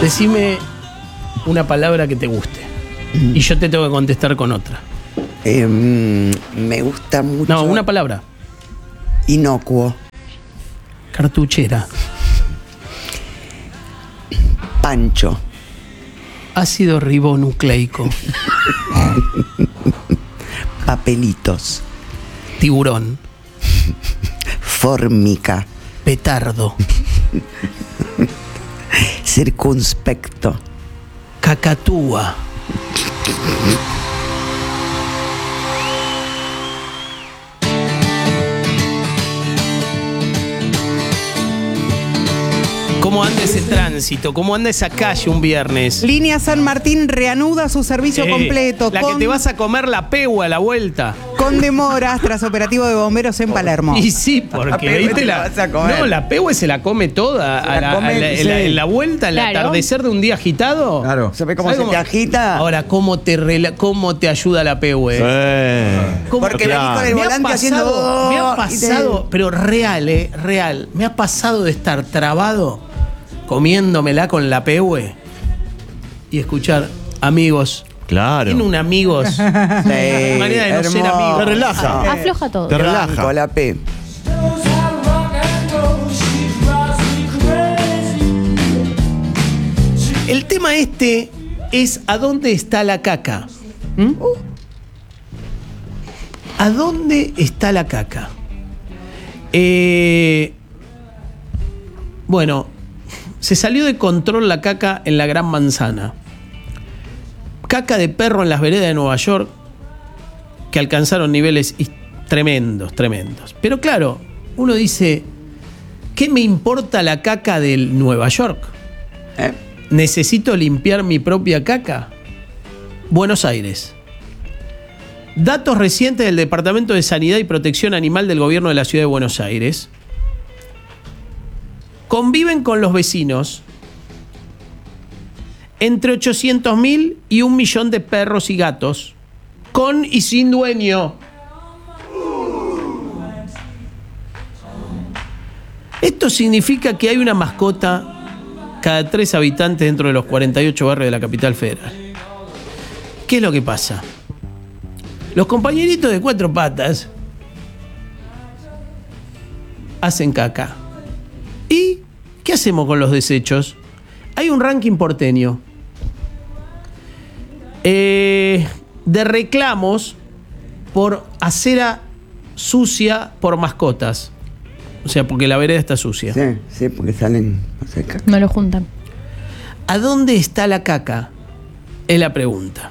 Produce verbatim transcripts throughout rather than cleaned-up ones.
Decime una palabra que te guste. Y yo te tengo que contestar con otra. Eh, me gusta mucho. No, una palabra. Inocuo. Cartuchera. Pancho. Ácido ribonucleico. Papelitos. Tiburón. Fórmica. Petardo. Circunspecto. Cacatúa. ¿Cómo anda ese tránsito? ¿Cómo anda esa calle un viernes? Línea San Martín reanuda su servicio Eh, completo. La con, que te vas a comer la pegua a la vuelta. con demoras tras operativo de bomberos en Palermo. Y sí, porque La pegua ¿viste te la, la vas a comer. No, la pegua se la come toda. Se a la la, come, a la- sí. en, la, en la vuelta, al Claro. atardecer de un día agitado. Claro. ¿Sabes cómo ¿Sabes se te agita? Ahora, ¿cómo te, rela- cómo te ayuda la pegua? eh? ¿Cómo- Porque venís con el Me ha volante haciendo. pasado, me ha y te- pasado, pero real, eh, real. Me ha pasado de estar trabado comiéndomela con la pehue y escuchar amigos. Claro. Tiene un amigos. Sí, manera de no ser hermoso. amigo. Te relaja. Afloja todo. Te Banco, relaja. la P. El tema este es ¿a dónde está la caca? ¿Mm? ¿A dónde está la caca? Eh, bueno, se salió de control la caca en la Gran Manzana. Caca de perro en las veredas de Nueva York que alcanzaron niveles his- tremendos, tremendos. Pero claro, uno dice, ¿qué me importa la caca del Nueva York? ¿Eh? ¿Necesito limpiar mi propia caca? Buenos Aires. Datos recientes del Departamento de Sanidad y Protección Animal del Gobierno de la Ciudad de Buenos Aires. Conviven con los vecinos entre ochocientos mil y un millón de perros y gatos, con y sin dueño. Esto significa que hay una mascota cada tres habitantes dentro de los cuarenta y ocho barrios de la capital federal. ¿Qué es lo que pasa? Los compañeritos de cuatro patas hacen caca. ¿Y qué hacemos con los desechos? Hay un ranking porteño eh, de reclamos por acera sucia por mascotas. O sea, porque la vereda está sucia. Sí, sí, porque salen. No sé, caca. No lo juntan. ¿A dónde está la caca? Es la pregunta.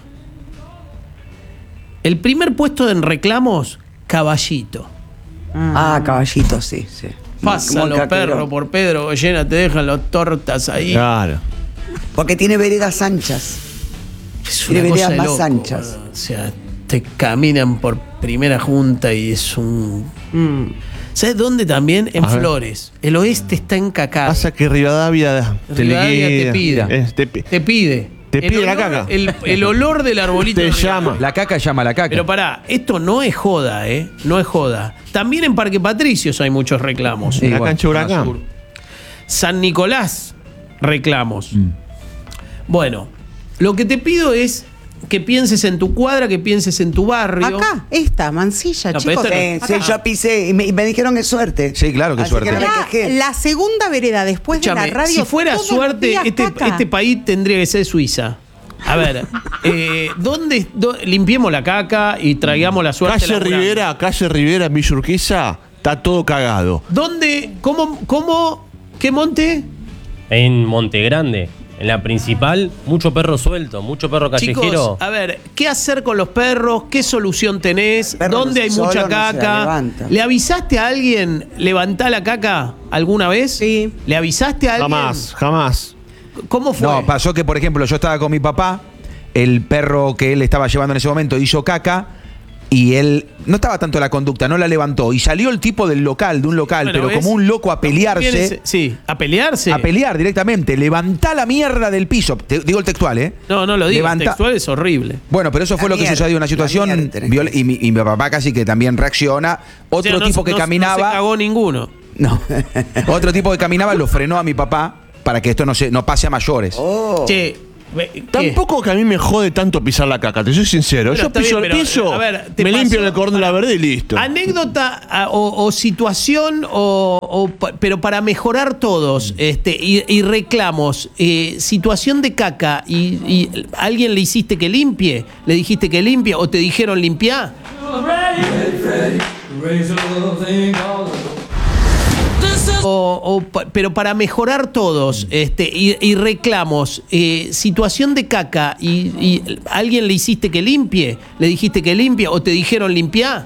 El primer puesto en reclamos, Caballito. Ah, caballito, sí, sí. Pasan Como los caquero. perros por Pedro Goyena, te dejan las tortas ahí. Claro. Porque tiene veredas anchas. Es Tiene una cosa veredas de más loco, anchas. boludo. O sea, te caminan por primera junta y es un... ¿Sabes dónde también? En A ver. Flores. El oeste está encacado. Pasa que Rivadavia te Rivadavia te liquida. pide. Eh, te pi- Te pide. Te El pide la olor- caca. El, el olor del arbolito. Te de Rivadavia. llama. La caca llama a la caca. Pero pará, esto no es joda, ¿eh? No es joda. También en Parque Patricios hay muchos reclamos. Sí, la bueno, cancha Huracán. sur. San Nicolás, reclamos. Mm. Bueno, lo que te pido es que pienses en tu cuadra, que pienses en tu barrio. Acá, esta, Mansilla, No, pero chicos. esto Sí, sí, yo pisé y me, y me dijeron que es suerte. Sí, claro que Así suerte. no me La, quejé. la segunda vereda después de Escúchame, la radio. si fuera todos los suerte, días este, caca. este país tendría que ser Suiza. A ver, eh, ¿dónde, dó- limpiemos la caca y traigamos la suerte? Calle laburando? Rivera, calle Rivera en Villa Urquiza, está todo cagado. ¿Dónde? ¿Cómo? ¿Cómo? ¿Qué monte? En Monte Grande, en la principal, mucho perro suelto, mucho perro callejero. Chicos, a ver, ¿qué hacer con los perros? ¿Qué solución tenés? Perro ¿Dónde hay solo mucha no se la caca? levanta. ¿Le avisaste a alguien levantá la caca alguna vez? Sí. ¿Le avisaste a alguien? Jamás, jamás. ¿Cómo fue? No, pasó que, por ejemplo, yo estaba con mi papá, el perro que él estaba llevando en ese momento hizo caca y él no estaba tanto la conducta, no la levantó. Y salió el tipo del local, de un local, Bueno, pero ¿ves? como un loco a pelearse. Vienes- Sí, a pelearse. A pelear directamente. Levantá la mierda del piso. Te digo el textual, ¿eh? No, no lo digo. Levanta- Textual es horrible. Bueno, pero eso La fue lo que mierda, sucedió, una la situación mierda tenés viol- que y, mi, y mi papá casi que también reacciona. Otro O sea, no- tipo que no- No se caminaba, cagó ninguno. no, otro tipo que caminaba lo frenó a mi papá para que esto no, se, no pase a mayores. Oh. Che, ¿qué? Tampoco que a mí me jode tanto pisar la caca, te soy sincero. Pero Yo está piso bien, el pero, piso, a ver, ¿te me pasó? limpio el cordón de la verde y listo. Anécdota a- o, o situación, o, o pa- pero para mejorar todos, este, y, y reclamos, eh, situación de caca y, y alguien le hiciste que limpie, le dijiste que limpie o te dijeron limpiar. O, o pa- pero para mejorar todos, este, y, y reclamos, eh, situación de caca y, y alguien le hiciste que limpie, le dijiste que limpie o te dijeron limpiar.